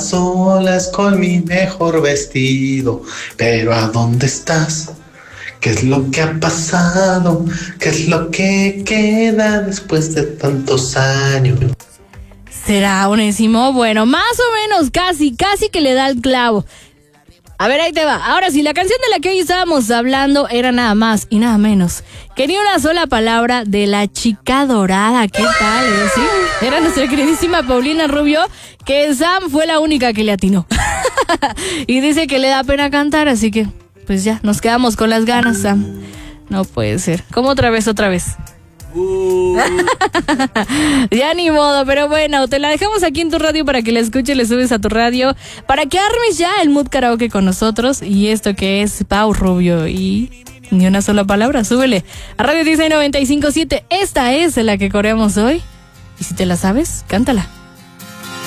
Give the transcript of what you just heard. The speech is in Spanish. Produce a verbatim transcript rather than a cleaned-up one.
solas con mi mejor vestido. Pero ¿a dónde estás? ¿Qué es lo que ha pasado? ¿Qué es lo que queda después de tantos años? ¿Será Onésimo? Bueno, más o menos, casi, casi que le da el clavo. A ver, ahí te va. Ahora sí, la canción de la que hoy estábamos hablando era nada más y nada menos que ni una sola palabra de La Chica Dorada. ¿Qué tal? Eh? ¿Sí? Era nuestra queridísima Paulina Rubio, que Sam fue la única que le atinó. Y dice que le da pena cantar, así que pues ya, nos quedamos con las ganas, Sam. No puede ser. ¿Cómo otra vez, otra vez? Uh. Ya ni modo, pero bueno, te la dejamos aquí en tu radio para que la escuches, le subes a tu radio, para que armes ya el mood karaoke con nosotros. Y esto que es Pau Rubio y ni una sola palabra, súbele a Radio Disney noventa y cinco punto siete. Esta es la que coreamos hoy. Y si te la sabes, cántala.